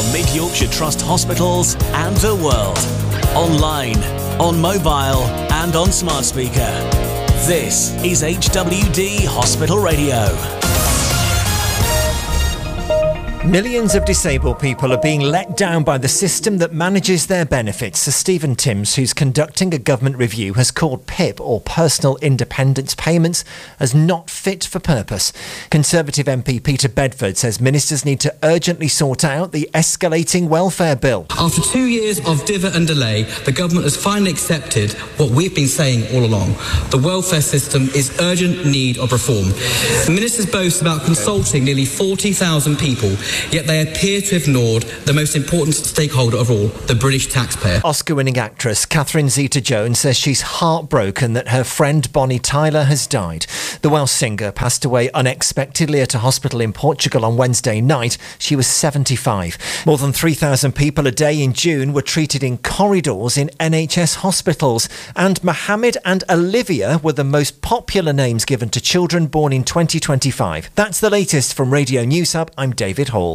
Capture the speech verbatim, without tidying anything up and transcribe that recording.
Mid Yorkshire Trust hospitals and the world. Online, on mobile and on smart speaker. This is H W D Hospital Radio. Millions of disabled people are being let down by the system that manages their benefits. Sir Stephen Timms, who's conducting a government review, has called P I P, or Personal Independence Payments, as not fit for purpose. Conservative M P Peter Bedford says ministers need to urgently sort out the escalating welfare bill. After two years of divot and delay, the government has finally accepted what we've been saying all along. The welfare system is urgent need of reform. The ministers boast about consulting nearly forty thousand people, yet they appear to have ignored the most important stakeholder of all, the British taxpayer. Oscar-winning actress Catherine Zeta-Jones says she's heartbroken that her friend Bonnie Tyler has died. The Welsh singer passed away unexpectedly at a hospital in Portugal on Wednesday night. She was seventy-five. More than three thousand people a day in June were treated in corridors in N H S hospitals. And Mohammed and Olivia were the most popular names given to children born in twenty twenty-five. That's the latest from Radio News Hub. I'm David Hall.